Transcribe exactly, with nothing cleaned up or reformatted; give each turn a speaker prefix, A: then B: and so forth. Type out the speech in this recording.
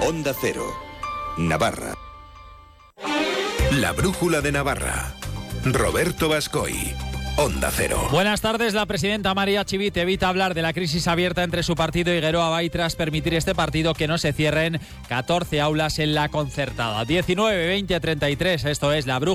A: Onda Cero, Navarra. La brújula de Navarra. Roberto Bascoy. Onda Cero.
B: Buenas tardes. La presidenta María Chivite evita hablar de la crisis abierta entre su partido y Geroa Bai tras permitir este partido que no se cierren catorce aulas en la concertada. diecinueve, veinte, treinta y tres. Esto es La Brújula.